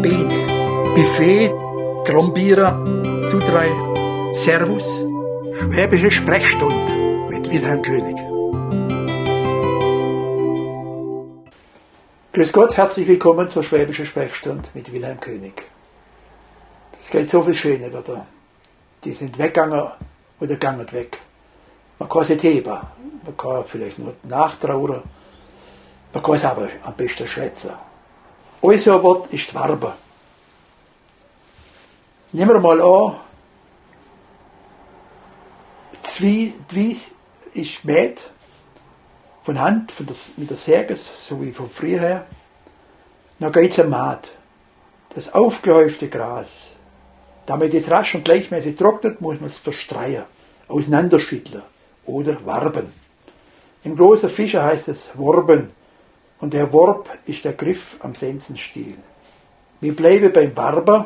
Bene, Buffet, Grombierer, Zudrei, Servus, Schwäbische Sprechstunde mit Wilhelm König. Grüß Gott, herzlich willkommen zur Schwäbischen Sprechstunde mit Wilhelm König. Es geht so viel Schöne wieder. Die sind weggegangen oder gegangen weg. Man kann sich heben, man kann vielleicht nur nachtrauern, man kann es aber am besten schwätzen. Unser Wort ist die Warbe. Nehmen wir mal an, die Wies ist gemäht, von Hand, mit der Säge, so wie von früher her. Dann geht es am Maat. Das aufgehäufte Gras. Damit es rasch und gleichmäßig trocknet, muss man es verstreuen, auseinanderschütteln oder warben. Im großen Fischer heißt es Worben. Und der Worb ist der Griff am Sensenstiel. Wir bleiben beim Warber.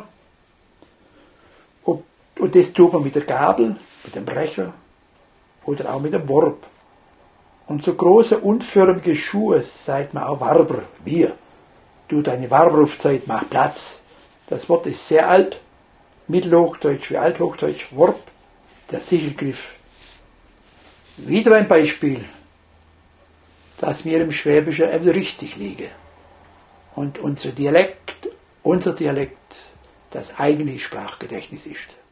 Und das tut man mit der Gabel, mit dem Brecher oder auch mit dem Worb. Und so große, unförmige Schuhe sagt man auch Warber. Wir. Du deine Warberufzeit, mach Platz. Das Wort ist sehr alt. Mittelhochdeutsch wie Althochdeutsch. Worb, der Sichelgriff. Wieder ein Beispiel, dass mir im Schwäbischen eben richtig liege. Und unser Dialekt das eigentliche Sprachgedächtnis ist.